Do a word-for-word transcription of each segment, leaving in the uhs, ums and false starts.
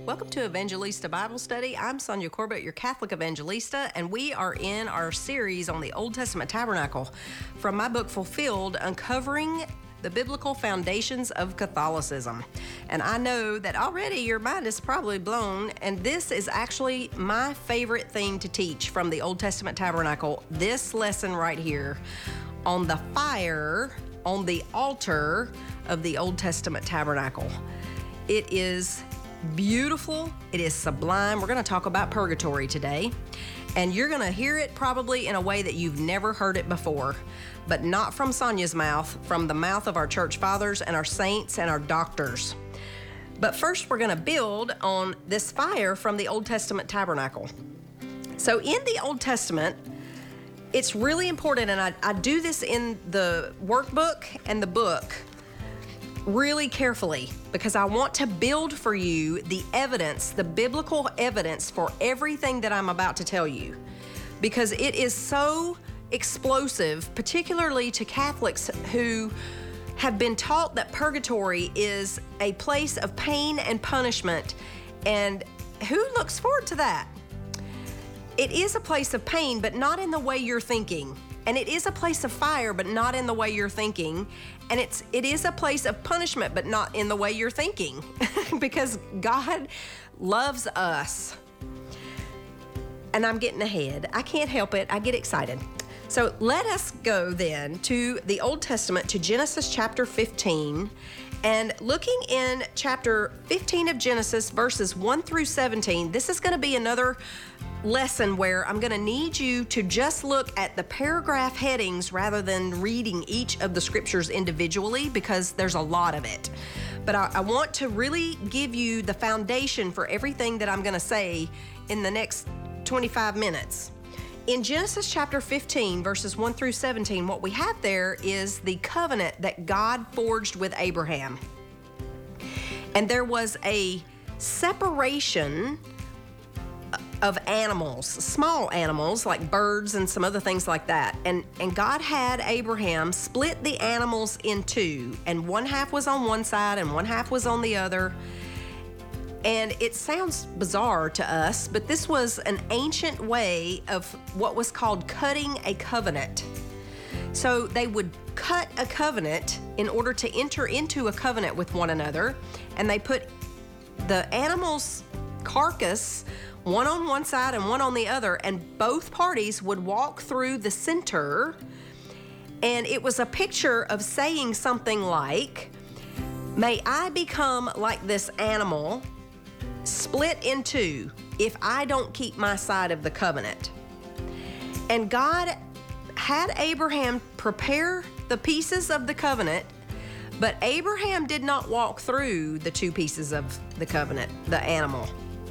Welcome to Evangelista Bible Study. I'm Sonia Corbett, your Catholic Evangelista, and we are in our series on the Old Testament Tabernacle from my book, Fulfilled, Uncovering the Biblical Foundations of Catholicism. And I know that already your mind is probably blown, and this is actually my favorite thing to teach from the Old Testament Tabernacle, this lesson right here on the fire on the altar of the Old Testament Tabernacle. It is beautiful. It is sublime. We're going to talk about purgatory today, and you're going to hear it probably in a way that you've never heard it before, but not from Sonia's mouth, from the mouth of our church fathers and our saints and our doctors. But first, we're going to build on this fire from the Old Testament tabernacle. So in the Old Testament, it's really important, and I, I do this in the workbook and the book really carefully, because I want to build for you the evidence, the biblical evidence for everything that I'm about to tell you, because it is so explosive, particularly to Catholics who have been taught that purgatory is a place of pain and punishment. And who looks forward to that? It is a place of pain, but not in the way you're thinking. And it is a place of fire, but not in the way you're thinking. And it's it is a place of punishment, but not in the way you're thinking, because God loves us. And I'm getting ahead. I can't help it. I get excited. So let us go then to the Old Testament, to Genesis chapter fifteen. And looking in chapter fifteen of Genesis, verses one through seventeen, this is going to be another lesson where I'm going to need you to just look at the paragraph headings rather than reading each of the scriptures individually, because there's a lot of it. But I, I want to really give you the foundation for everything that I'm going to say in the next twenty-five minutes. In Genesis chapter fifteen, verses one through seventeen, what we have there is the covenant that God forged with Abraham. And there was a separation of animals, small animals like birds and some other things like that. And, and God had Abraham split the animals in two, and one half was on one side and one half was on the other. And it sounds bizarre to us, but this was an ancient way of what was called cutting a covenant. So they would cut a covenant in order to enter into a covenant with one another, and they put the animal's carcass one on one side and one on the other, and both parties would walk through the center, and it was a picture of saying something like, "May I become like this animal, split in two, if I don't keep my side of the covenant." And God had Abraham prepare the pieces of the covenant, but Abraham did not walk through the two pieces of the covenant, the animal.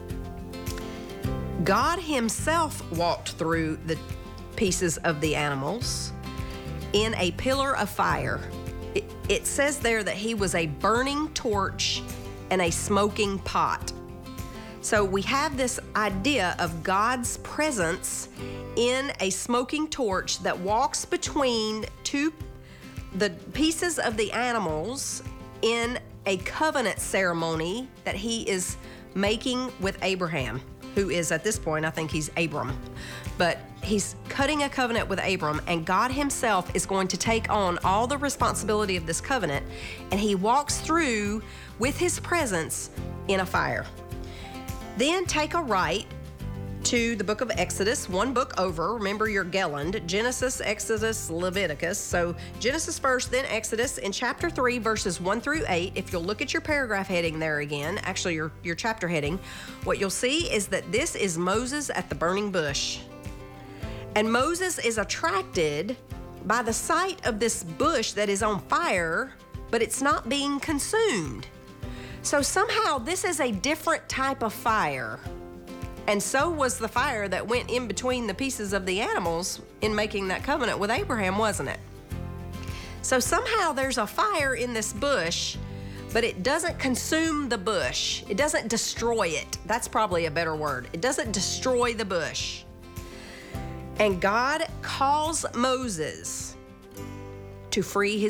God himself walked through the pieces of the animals in a pillar of fire. It, it says there that he was a burning torch and a smoking pot. So we have this idea of God's presence in a smoking torch that walks between two the pieces of the animals in a covenant ceremony that he is making with Abraham, who is at this point, I think he's Abram. But he's cutting a covenant with Abram, and God himself is going to take on all the responsibility of this covenant, and he walks through with his presence in a fire. Then take a right to the book of Exodus, one book over. Remember your Gelland, Genesis, Exodus, Leviticus. So Genesis first, then Exodus in chapter three, verses one through eight. If you'll look at your paragraph heading there again, actually your, your chapter heading, what you'll see is that this is Moses at the burning bush. And Moses is attracted by the sight of this bush that is on fire, but it's not being consumed. So somehow this is a different type of fire. And so was the fire that went in between the pieces of the animals in making that covenant with Abraham, wasn't it? So somehow there's a fire in this bush, but it doesn't consume the bush. It doesn't destroy it. That's probably a better word. It doesn't destroy the bush. And God calls Moses to free his